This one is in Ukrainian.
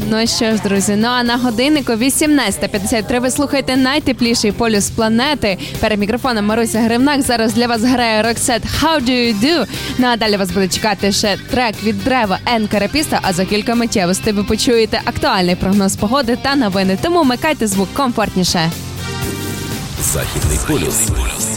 Ну що ж, друзі, ну а на годиннику 18:53 ви слухаєте найтепліший полюс планети. Перед мікрофоном Маруся Гривнак. Зараз для вас грає Roxette How Do You Do. Ну а далі вас буде чекати ще трек від Древа Енкарапіста, а за кілька миттєвостей ви почуєте актуальний прогноз погоди та новини. Тому вмикайте звук комфортніше. Західний полюс.